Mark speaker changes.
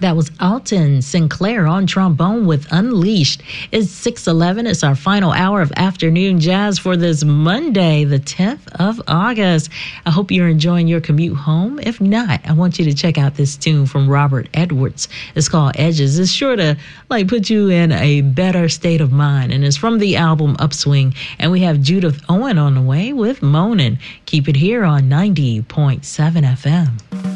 Speaker 1: That was Alton Sinclair on trombone with Unleashed. It's 6:11. It's our final hour of afternoon jazz for this Monday, the 10th of August. I hope you're enjoying your commute home. If not, I want you to check out this tune from Robert Edwards. It's called Edges. It's sure to put you in a better state of mind, and it's from the album Upswing. And we have Judith Owen on the way with Moanin'. Keep it here on 90.7 FM.